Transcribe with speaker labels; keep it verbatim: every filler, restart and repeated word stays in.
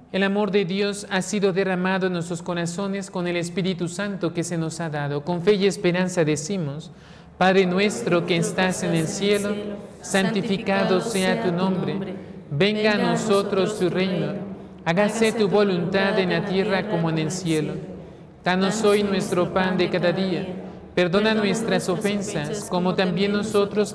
Speaker 1: El amor de Dios ha sido derramado en nuestros corazones con el Espíritu Santo que se nos ha dado. Con fe y esperanza decimos: Padre nuestro que estás en el cielo, santificado sea tu nombre. Venga a nosotros tu reino. Hágase tu voluntad en la tierra como en el cielo. Danos hoy nuestro pan de cada día. Perdona nuestras ofensas, como también nosotros